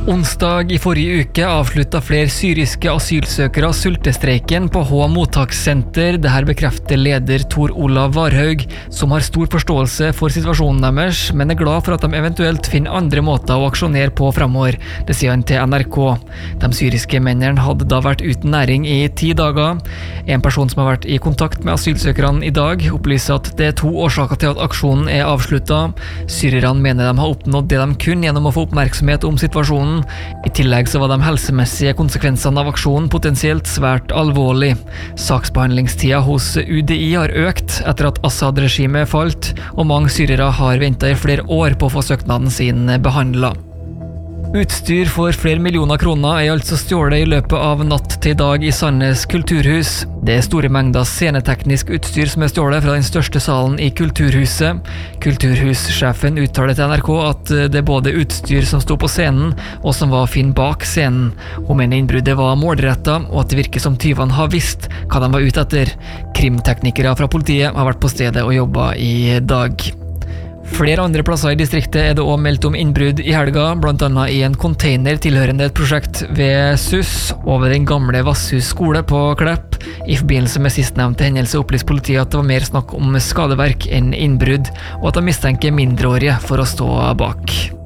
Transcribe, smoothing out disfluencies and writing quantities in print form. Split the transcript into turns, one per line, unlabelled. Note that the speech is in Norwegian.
Onsdag i forrige uke avsluttet flere syriske asylsøkere sultestreiken på H mottakssenter. Dette bekrefter leder Tor Olav Varhaug, som har stor forståelse for situasjonen deres, men er glad for at de eventuelt finner andre måter å aksjonere på fremover. Det sier han til NRK. De syriske mennene hadde da vært uten næring i 10 dager. En person som har vært i kontakt med asylsøkerne i dag, opplyser at det er 2 årsaker til at aksjonen er avsluttet. Syrerne mener de har oppnådd det de kunne gjennom å få oppmerksomhet om situasjonen. I tillegg så var de helsemessige konsekvensene av aksjonen potensielt svært alvorlig. Saksbehandlingstida hos UDI har økt etter at Assad-regimet falt, og mange syrere har ventet i flere år på å få søknaden sin behandlet. Utstyr for flere millioner kroner er altså stjålet i løpet av natt til i dag i Sandnes kulturhus. Det er store mengder sceneteknisk utstyr som er stjålet fra den største salen i kulturhuset. Kulturhussjefen uttaler til NRK at det er både utstyr som sto på scenen og som var å finne bak scenen. Hun mener innbruddet var målrettet, og at det virker som tyvene har visst hva de var ute etter. Krimteknikere fra politiet har vært på stedet og jobbet i dag. Flere andre plasser i distriktet er det også meldt om innbrudd i helga, blant annet i en container tilhørende et prosjekt ved SUS og ved den gamle Vasshus skole på Klepp. I forbindelse med sistnevnte hendelse opplyste politiet at det var mer snakk om skadeverk enn innbrudd, og at de mistenker mindreårige for å stå bak.